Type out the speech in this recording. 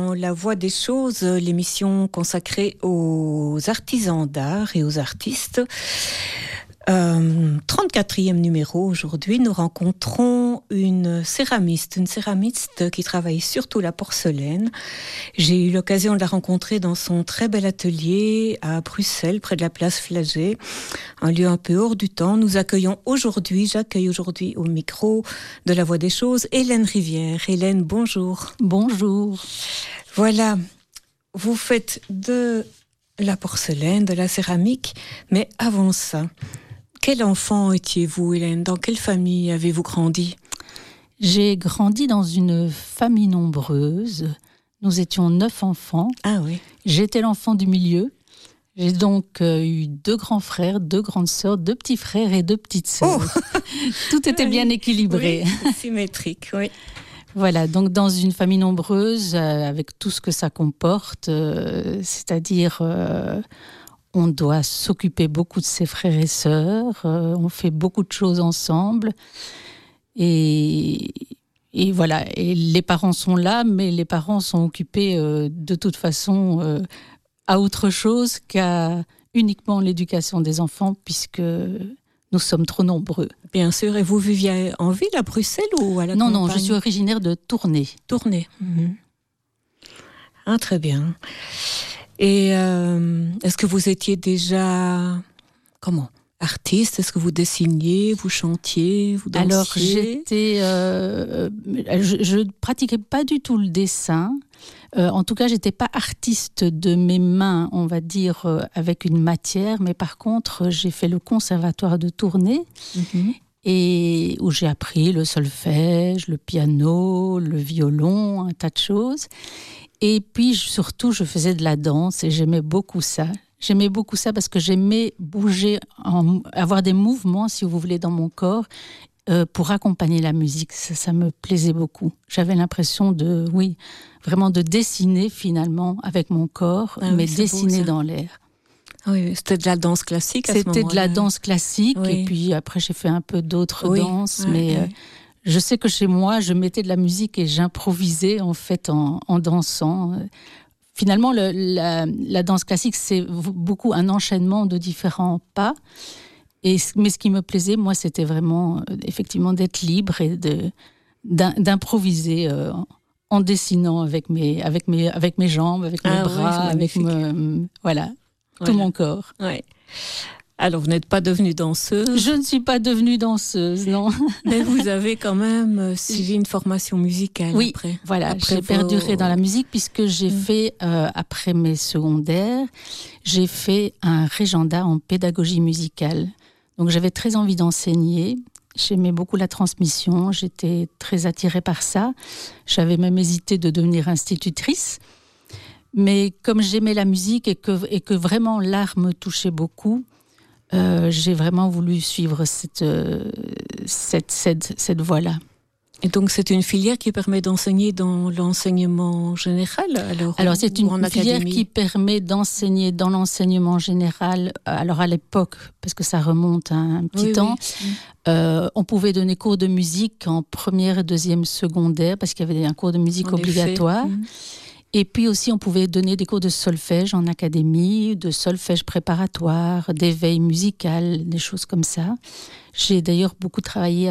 dans La Voix des choses, l'émission consacrée aux artisans d'art et aux artistes. 34e numéro aujourd'hui, nous rencontrons une céramiste qui travaille surtout la porcelaine. J'ai eu l'occasion de la rencontrer dans son très bel atelier à Bruxelles, près de la place Flagey, un lieu un peu hors du temps. J'accueille aujourd'hui au micro de La Voix des choses Hélène Rivière. Hélène, bonjour. Bonjour. Voilà, vous faites de la porcelaine, de la céramique, mais avant ça, quel enfant étiez-vous, Hélène? Dans quelle famille avez-vous grandi? J'ai grandi dans une famille nombreuse. Nous étions 9 enfants. Ah oui. J'étais l'enfant du milieu. J'ai donc eu 2 grands frères, 2 grandes sœurs, 2 petits frères et 2 petites sœurs. Oh. Tout était bien équilibré. Oui, symétrique, oui. Voilà, donc dans une famille nombreuse, avec tout ce que ça comporte, c'est-à-dire... on doit s'occuper beaucoup de ses frères et sœurs, on fait beaucoup de choses ensemble. Et voilà, et les parents sont là, mais les parents sont occupés de toute façon à autre chose qu'à uniquement l'éducation des enfants, puisque nous sommes trop nombreux. Bien sûr, et vous viviez en ville, à Bruxelles ou à la campagne? Non, je suis originaire de Tournai. Tournai. Mm-hmm. Ah, très bien. Et est-ce que vous étiez déjà artiste? Est-ce que vous dessiniez, vous chantiez, vous dansiez? Alors je ne pratiquais pas du tout le dessin. En tout cas, j'étais pas artiste de mes mains, on va dire, avec une matière. Mais par contre, j'ai fait le conservatoire de Tournai. Mm-hmm. Et où j'ai appris le solfège, le piano, le violon, un tas de choses. Et puis, surtout, je faisais de la danse et j'aimais beaucoup ça. J'aimais beaucoup ça parce que j'aimais bouger, avoir des mouvements, si vous voulez, dans mon corps pour accompagner la musique. Ça me plaisait beaucoup. J'avais l'impression vraiment de dessiner finalement avec mon corps, mais dessiner dans l'air. Oui, c'était de la danse classique à ce moment-là. C'était de la danse classique et puis après, j'ai fait un peu d'autres danses, mais... je sais que chez moi, je mettais de la musique et j'improvisais en fait en dansant. Finalement, la danse classique, c'est beaucoup un enchaînement de différents pas. Mais ce qui me plaisait, moi, c'était vraiment effectivement d'être libre et d'improviser en dessinant avec mes jambes, avec mes bras, avec tout mon corps. Ouais. Alors, vous n'êtes pas devenue danseuse? Je ne suis pas devenue danseuse, non. Mais vous avez quand même suivi une formation musicale après. Voilà, j'ai perduré dans la musique puisque j'ai fait, après mes secondaires, j'ai fait un régenda en pédagogie musicale. Donc, j'avais très envie d'enseigner. J'aimais beaucoup la transmission, j'étais très attirée par ça. J'avais même hésité de devenir institutrice. Mais comme j'aimais la musique et que vraiment l'art me touchait beaucoup, j'ai vraiment voulu suivre cette voie-là. Et donc, c'est une filière qui permet d'enseigner dans l'enseignement général? Alors c'est une filière qui permet d'enseigner dans l'enseignement général. Alors, à l'époque, parce que ça remonte à un petit temps, on pouvait donner cours de musique en première et deuxième secondaire, parce qu'il y avait un cours de musique obligatoire. Et puis aussi, on pouvait donner des cours de solfège en académie, de solfège préparatoire, d'éveil musical, des choses comme ça. J'ai d'ailleurs beaucoup travaillé